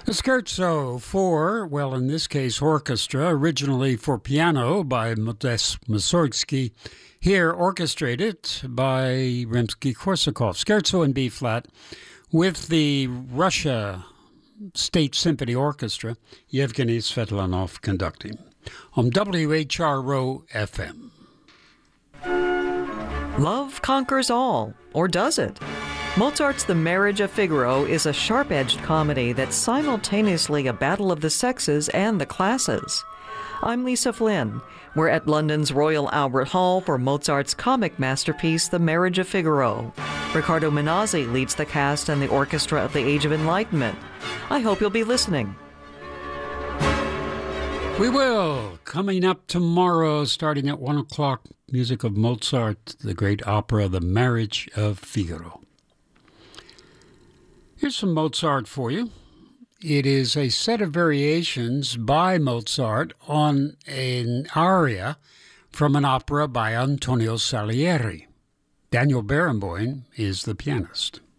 A scherzo for, well, in this case, orchestra, originally for piano by Modest Mussorgsky, here orchestrated by Rimsky-Korsakov. Scherzo in B-flat with the Russia State Symphony Orchestra, Yevgeny Svetlanov conducting, on WHRO FM. Love conquers all, or does it? Mozart's The Marriage of Figaro is a sharp-edged comedy that's simultaneously a battle of the sexes and the classes. I'm Lisa Flynn. We're at London's Royal Albert Hall for Mozart's comic masterpiece, The Marriage of Figaro. Riccardo Minazzi leads the cast and the orchestra of the Age of Enlightenment. I hope you'll be listening. We will. Coming up tomorrow, starting at 1 o'clock, music of Mozart, the great opera, The Marriage of Figaro. Here's some Mozart for you. It is a set of variations by Mozart on an aria from an opera by Antonio Salieri. Daniel Barenboim is the pianist.